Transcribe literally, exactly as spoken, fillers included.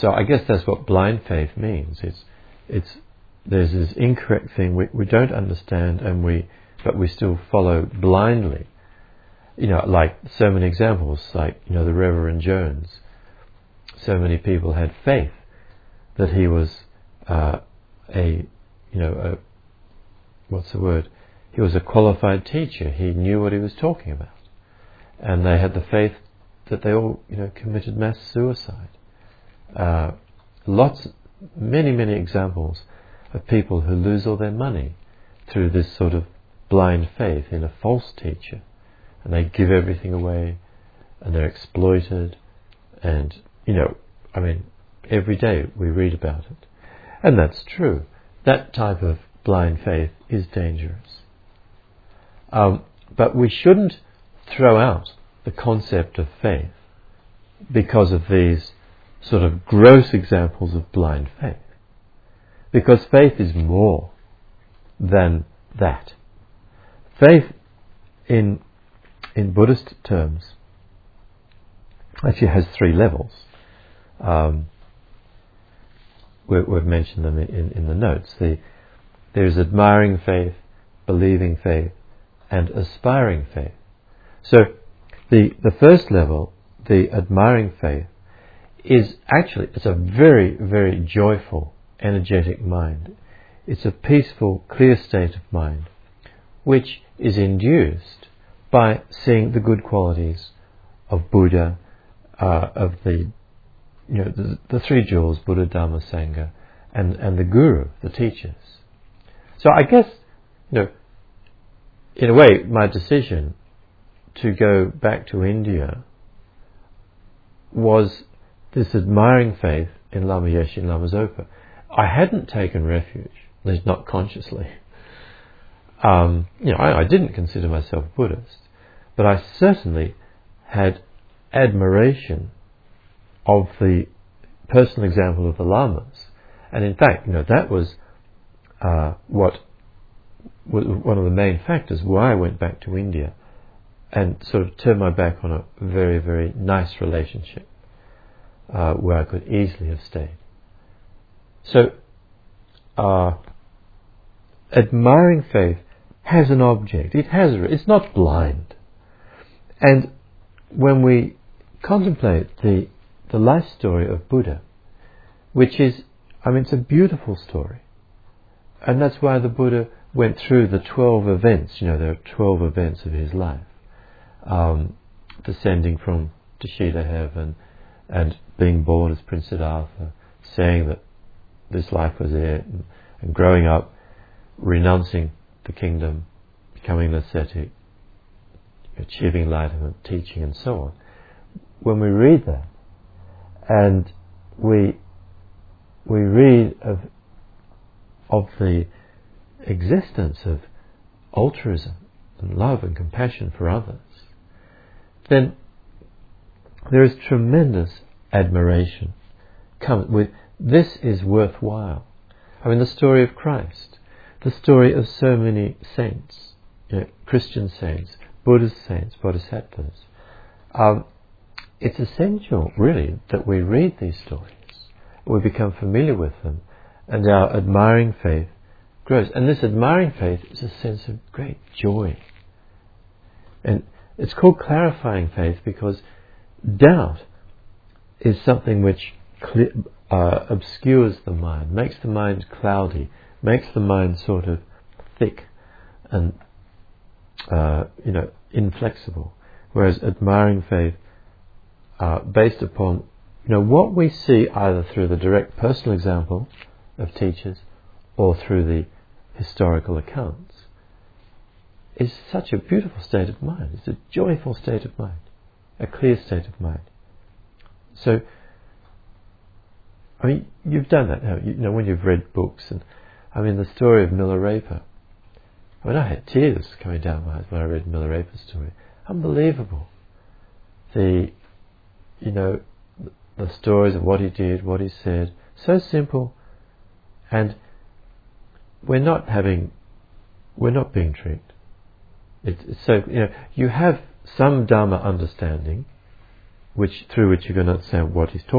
so I guess that's what blind faith means. It's it's there's this incorrect thing we we don't understand, and we but we still follow blindly. You know, like so many examples, like you know the Reverend Jones. So many people had faith that he was uh, a you know a what's the word? He was a qualified teacher. He knew what he was talking about, and they had the faith that they all you know committed mass suicide. Uh, lots, many, many examples of people who lose all their money through this sort of blind faith in a false teacher, and they give everything away, and they're exploited, and you know, I mean, every day we read about it, and that's true. That type of blind faith is dangerous. Um, but we shouldn't throw out the concept of faith because of these sort of gross examples of blind faith. Because faith is more than that. Faith in in Buddhist terms actually has three levels. Um, we, we've mentioned them in, in the notes. The, there's admiring faith, believing faith, and aspiring faith. So the the first level, the admiring faith, is actually, it's a very, very joyful, energetic mind. It's a peaceful, clear state of mind, which is induced by seeing the good qualities of Buddha, uh, of the, you know, the, the three jewels, Buddha, Dhamma, Sangha, and, and the Guru, the teachers. So I guess, you know, in a way, my decision to go back to India was this admiring faith in Lama Yeshe and Lama Zopa. I hadn't taken refuge, at least not consciously. Um, you know, I, I didn't consider myself Buddhist, but I certainly had admiration of the personal example of the Lamas. And in fact, you know, that was uh, what was one of the main factors why I went back to India and sort of turned my back on a very, very nice relationship uh, where I could easily have stayed. So, uh, admiring faith has an object. It has. It's not blind. And when we contemplate the the life story of Buddha, which is, I mean, it's a beautiful story, and that's why the Buddha went through the twelve events. You know, there are twelve events of his life, um, descending from Tushita heaven, and being born as Prince Siddhartha, saying that this life was it, and, and growing up, renouncing the kingdom, becoming an ascetic, achieving enlightenment, teaching, and so on. When we read that, and we we read of of the existence of altruism and love and compassion for others, then there is tremendous admiration. Come with this is worthwhile. I mean, the story of Christ, the story of so many saints, you know, Christian saints, Buddhist saints, bodhisattvas. Um, it's essential, really, that we read these stories, we become familiar with them, and our admiring faith grows. And this admiring faith is a sense of great joy. And it's called clarifying faith because doubt is something which clear, uh, obscures the mind, makes the mind cloudy, makes the mind sort of thick and uh, you know inflexible. Whereas admiring faith, uh, based upon you know what we see either through the direct personal example of teachers or through the historical accounts, is such a beautiful state of mind. It's a joyful state of mind, a clear state of mind. So, I mean, you've done that now. You know, when you've read books, and I mean, the story of Milarepa. I mean, I had tears coming down my eyes when I read Milarepa's story. Unbelievable. The, you know, the stories of what he did, what he said, so simple, and we're not having, we're not being tricked. It's, it's so, you know, you have some Dharma understanding, which through which you can understand what he's talking